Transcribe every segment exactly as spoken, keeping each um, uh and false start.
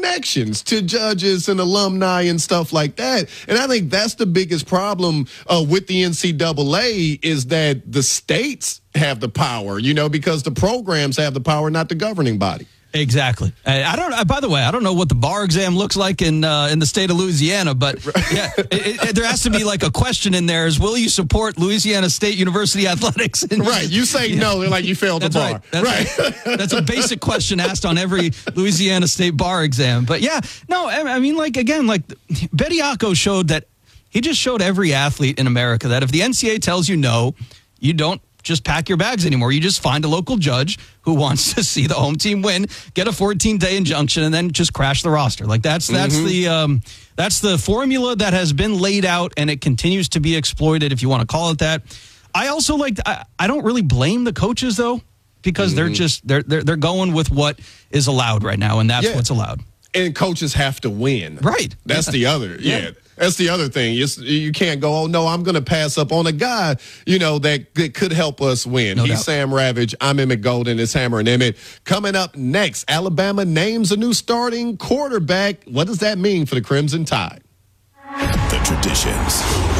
connections to judges and alumni and stuff like that. And I think that's the biggest problem uh, with the N C double A is that the states have the power, you know, because the programs have the power, not the governing body. Exactly. I don't. By the way, I don't know what the bar exam looks like in uh, in the state of Louisiana, but yeah, it, it, there has to be like a question in there: is will you support Louisiana State University athletics? And right. You say yeah. no, they're like you failed the That's bar. Right. That's right. right. That's a basic question asked on every Louisiana State bar exam. But yeah, no, I mean, like again, like Bediako showed that he just showed every athlete in America that if the N C double A tells you no, you don't just pack your bags anymore. You just find a local judge who wants to see the home team win, get a fourteen-day injunction, and then just crash the roster. Like that's that's mm-hmm. the um, that's the formula that has been laid out, and it continues to be exploited, if you want to call it that. I also like I, I don't really blame the coaches though, because mm-hmm. they're just they're, they're they're going with what is allowed right now, and that's yeah. what's allowed. And coaches have to win. Right. That's yeah. the other. Yeah. yeah. That's the other thing. You, you can't go, oh, no, I'm going to pass up on a guy, you know, that, that could help us win. No He's doubt. Sam Ravage. I'm Emmett Golden. It's Hammer and Emmett. Coming up next, Alabama names a new starting quarterback. What does that mean for the Crimson Tide? The traditions.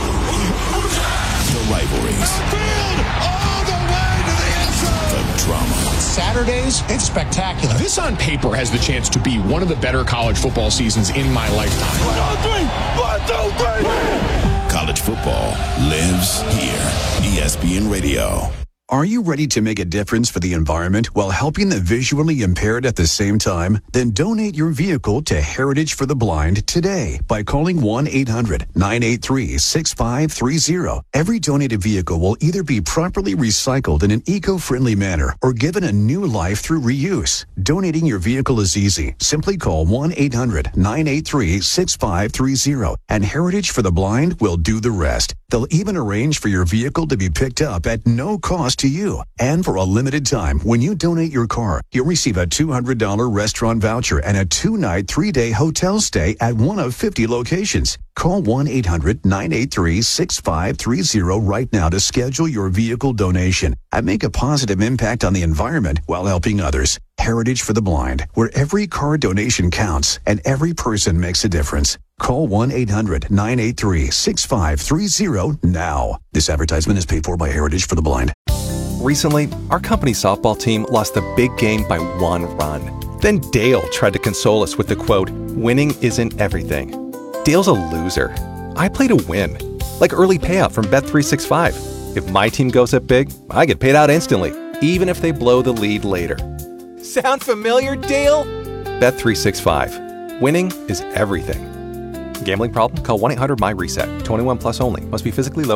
The rivalries. All the way to the end zone. The drama. Saturdays, it's spectacular. This on paper has the chance to be one of the better college football seasons in my lifetime. One, two, three. One, two, three. College football lives here. E S P N Radio. Are you ready to make a difference for the environment while helping the visually impaired at the same time? Then donate your vehicle to Heritage for the Blind today by calling one eight hundred nine eight three six five three zero. Every donated vehicle will either be properly recycled in an eco-friendly manner or given a new life through reuse. Donating your vehicle is easy. Simply call one eight hundred nine eight three six five three zero and Heritage for the Blind will do the rest. They'll even arrange for your vehicle to be picked up at no cost to you. And for a limited time, when you donate your car, you'll receive a two hundred dollars restaurant voucher and a two-night, three-day hotel stay at one of fifty locations. Call one eight hundred nine eight three six five three zero right now to schedule your vehicle donation and make a positive impact on the environment while helping others. Heritage for the Blind, where every car donation counts and every person makes a difference. Call one eight hundred nine eight three six five three zero now. This advertisement is paid for by Heritage for the Blind. Recently, our company softball team lost a big game by one run. Then Dale tried to console us with the quote, "Winning isn't everything." Dale's a loser. I play to win. Like early payout from Bet three sixty-five. If my team goes up big, I get paid out instantly, even if they blow the lead later. Sound familiar, Dale? Bet three sixty-five. Winning is everything. Gambling problem? Call one eight hundred M Y RESET. twenty-one plus only. Must be physically located.